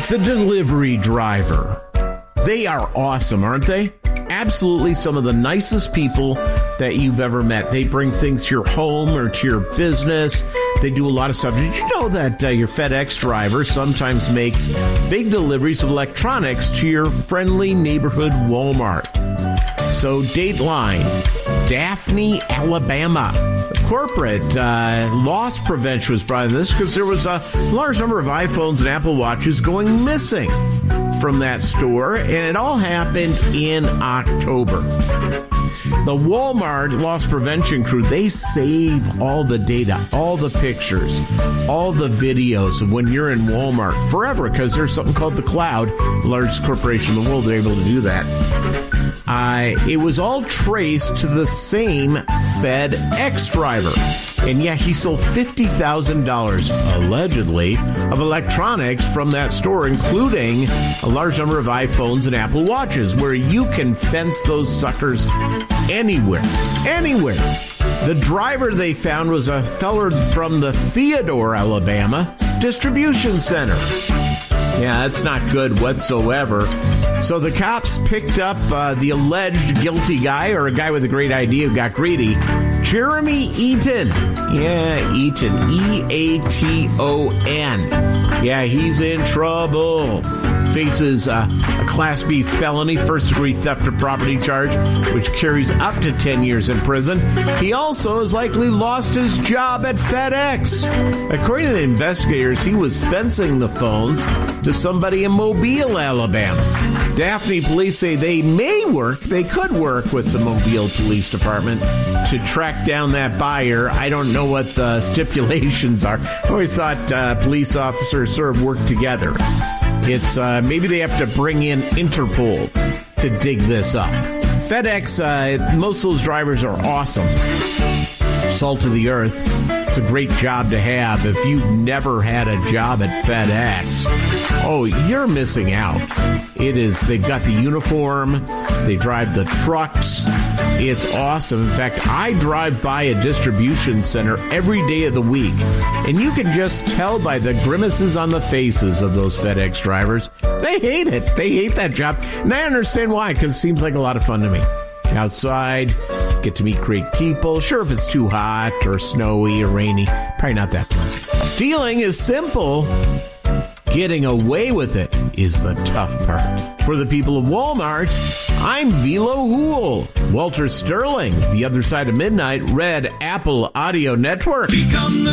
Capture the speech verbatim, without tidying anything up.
like the delivery driver. They are awesome, aren't they? Absolutely some of the nicest people that you've ever met. They bring things to your home or to your business. They do a lot of stuff. Did you know that uh, your FedEx driver sometimes makes big deliveries of electronics to your friendly neighborhood Walmart? So Dateline, Daphne, Alabama. Corporate uh, loss prevention was brought in this because there was a large number of iPhones and Apple Watches going missing from that store, and it all happened in October. The Walmart loss prevention crew, they save all the data, all the pictures, all the videos of when you're in Walmart forever, because there's something called the cloud. The largest corporation in the world, they're able to do that. Uh, it was all traced to the same FedEx driver. And yeah, he sold fifty thousand dollars, allegedly, of electronics from that store, including a large number of iPhones and Apple Watches, where you can fence those suckers anywhere. Anywhere. The driver they found was a feller from the Theodore, Alabama distribution center. Yeah, that's not good whatsoever. So the cops picked up uh, the alleged guilty guy, or a guy with a great idea who got greedy, Jeremy Eaton. Yeah, Eaton. E A T O N. Yeah, he's in trouble. Faces uh, a Class B felony, first-degree theft of property charge, which carries up to ten years in prison. He also has likely lost his job at FedEx. According to the investigators, he was fencing the phones to somebody in Mobile, Alabama. Daphne police say they may work, they could work with the Mobile Police Department to track down that buyer. I don't know what the stipulations are. I always thought uh, police officers sort of work together. It's uh, maybe they have to bring in Interpol to dig this up. FedEx, uh, most of those drivers are awesome. Salt of the earth. It's a great job to have. If you've never had a job at FedEx, oh, you're missing out. It is, they've got the uniform, they drive the trucks. It's awesome. In fact, I drive by a distribution center every day of the week, and you can just tell by the grimaces on the faces of those FedEx drivers. They hate it. They hate that job. And I understand why, because it seems like a lot of fun to me. Outside, get to meet great people. Sure, if it's too hot or snowy or rainy, probably not that pleasant. Stealing is simple. Getting away with it is the tough part. For the people of Walmart, I'm Velo Hool. Walter Sterling, The Other Side of Midnight, Red Apple Audio Network. Become the